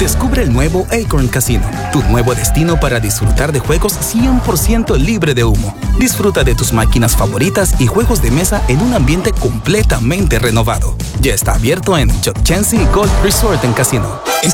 Descubre el nuevo Acorn Casino, tu nuevo destino para disfrutar de juegos 100% libre de humo. Disfruta de tus máquinas favoritas y juegos de mesa en un ambiente completamente renovado. Ya está abierto en Chukchansi Gold Resort and Casino.